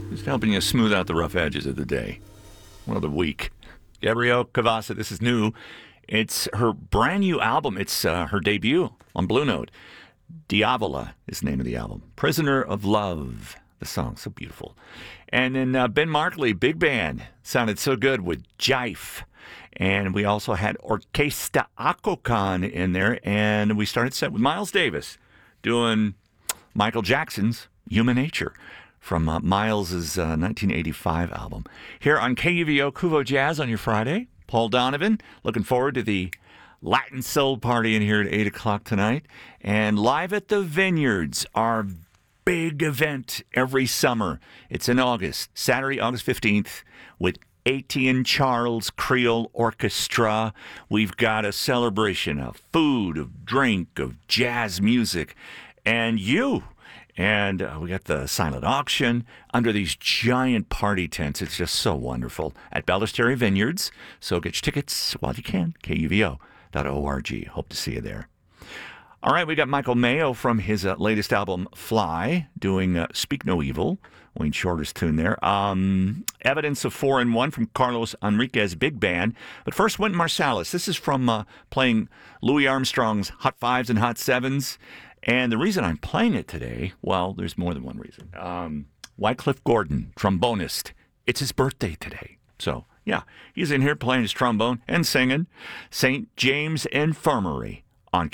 Just helping you smooth out the rough edges of the day. Well, the week. Gabrielle Cavassa, this is new. It's her brand new album. It's her debut on Blue Note. Diavola is the name of the album. Prisoner of Love. The song, so beautiful. And then Ben Markley, big band. Sounded so good with Jive. And we also had Orquesta Acocan in there. And we started set with Miles Davis doing Michael Jackson's Human Nature from Miles' 1985 album. Here on KUVO Kuvo Jazz on your Friday. Paul Donovan, looking forward to the Latin Soul Party in here at 8 o'clock tonight. And Live at the Vineyards, our big event every summer. It's in August, Saturday, August 15th, with Etienne Charles Creole Orchestra. We've got a celebration of food, of drink, of jazz music, and you. And we got the silent auction under these giant party tents. It's just so wonderful at Ballesteri Vineyards. So get your tickets while you can. KUVO.org. Hope to see you there. All right, we got Michael Mayo from his latest album, Fly, doing Speak No Evil. Wayne Shorter's tune there. Evidence of 4 in 1 from Carlos Enriquez Big Band. But first, Wynton Marsalis. This is from playing Louis Armstrong's Hot Fives and Hot Sevens. And the reason I'm playing it today, well, there's more than one reason. Wycliffe Gordon, trombonist. It's his birthday today. So, yeah, he's in here playing his trombone and singing St. James Infirmary.